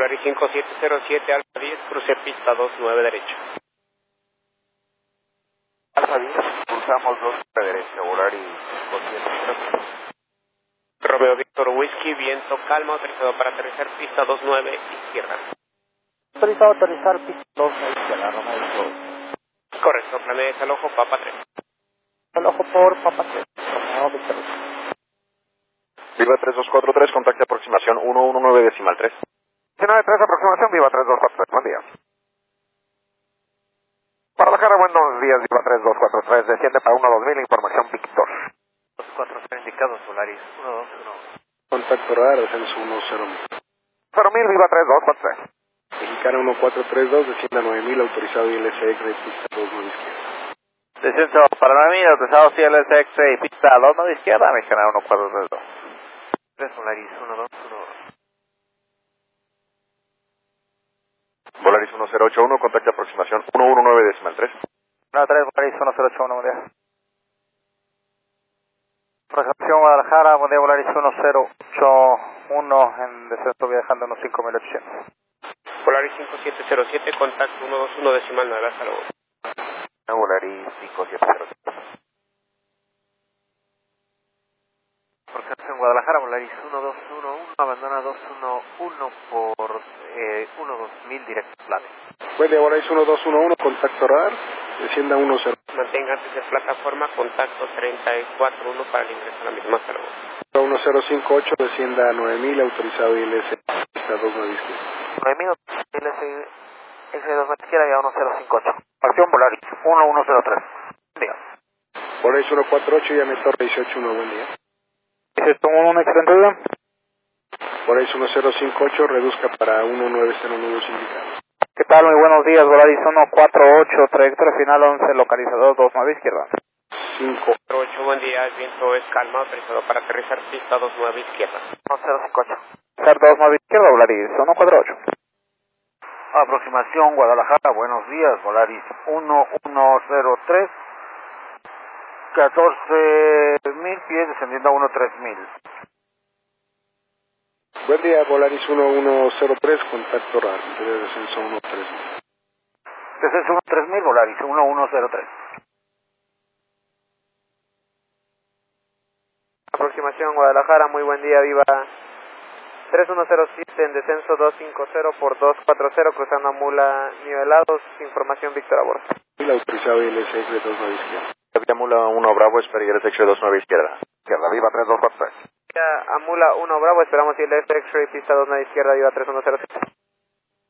Volaris 5707, Alfa 10, cruce pista 29 derecho. Alfa 10, cruzamos 2 derecho, Volaris 5707. Romeo Víctor Whisky, viento calma, autorizado para aterrizar pista 29 izquierda. Autorizado a aterrizar pista 29 izquierda, Romeo Víctor. Correcto, planea desalojo, Papa 3. Desalojo por Papa 3, Romeo Víctor. Viva 3243, contacte aproximación 119.3. 193, aproximación, Viva 3243, buen día. Guadalajara, buenos días, Viva 3243, desciende para 12000, información Víctor. 243 indicados, Volaris 121. Contacto radar, descenso 10. 0.000, Viva 3243. Mexicana 1432, desciende a 9000, autorizado ILSX de pista 29 izquierda. Descenso para 9000, autorizado CLSX y pista 29 izquierda, Mexicana 1432. 3 Volaris 1212. Volaris 1081, contacte aproximación 119.3. 1-3 Volaris 1081, buen día. Aproximación Guadalajara, buen día Volaris 1081, en descenso viajando unos 5800. Volaris 5707, contacto 121.9, hasta luego. Volaris 5707. Aproximación Guadalajara, Volaris 1211, abandona 211 por 12000 directo plane. Buen día, Volaris 1211, contacto radar, descienda a 10. Mantenga antes de plataforma, contacto 341 para el ingreso a la misma, hasta luego. 1058, descienda a 9000, autorizado ILSX pista 29 izquierda. 9000, X2 izquierda y a 1058. Acción Volaris 1103. Buen día. Volaris 148, llame Torre 181, buen día. ¿Se tomó una excelente duda? Volaris 1058, reduzca para 1900 nudos indicados. ¿Qué tal? Muy buenos días, Volaris 148, trayectoria final 11, localizador 29 izquierda. 5. 8, buen día, el viento es calma, autorizado para aterrizar pista 29 izquierda. 1058. Ser 29 izquierda, Volaris 148. Aproximación Guadalajara, buenos días, Volaris 1103. 14.000 pies, descendiendo a 13.000. Buen día, Volaris 1103, contacto radar, de descenso 13000. Descenso 13.000, Volaris 1103. Aproximación Guadalajara, muy buen día, viva 3107 en descenso 250 por 240, cruzando a Mula Nivelados, información Víctor a bordo. El autorizado ILSX de 29 izquierda. Mula 1 Bravo, Esperigueres X-Ray 29 izquierda. Izquierda, Viva 3243. A Mula 1 Bravo, esperamos el X-Ray pista 29 izquierda, viva 3107.